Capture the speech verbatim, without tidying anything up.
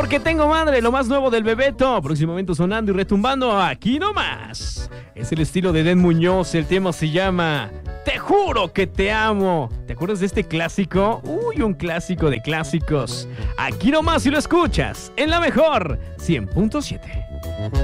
Porque tengo madre, lo más nuevo del Bebeto. Próximamente sonando y retumbando aquí nomás. Es el estilo de Den Muñoz. El tema se llama Te juro que te amo. ¿Te acuerdas de este clásico? Uy, un clásico de clásicos. Aquí nomás si lo escuchas en la mejor cien punto siete.